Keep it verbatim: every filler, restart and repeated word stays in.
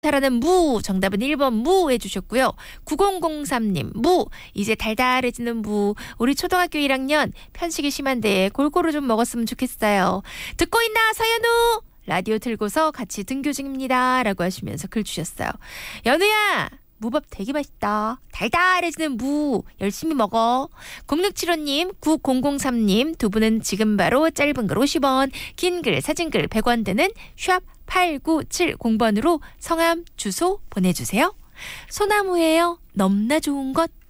잘하는 무 정답은 일 번 무 해주셨고요. 구공공삼 님 무 이제 달달해지는 무 우리 초등학교 일 학년 편식이 심한데 골고루 좀 먹었으면 좋겠어요. 듣고 있나 서연우 라디오 틀고서 같이 등교 중입니다 라고 하시면서 글 주셨어요. 연우야 무밥 되게 맛있다. 달달해지는 무 열심히 먹어. 공육칠오 님 구공공삼 님 두 분은 지금 바로 짧은 글 오십 원 긴 글 사진글 백 원 드는 샵 팔구칠공 번으로 성함 주소 보내주세요. 소나무예요. 넘나 좋은 것.